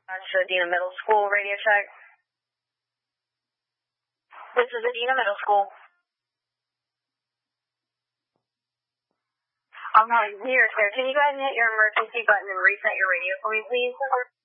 Adena Middle School radio check. This is Adena Middle School. I'm calling here, sir. Can you go ahead and hit your emergency button and reset your radio for me, please?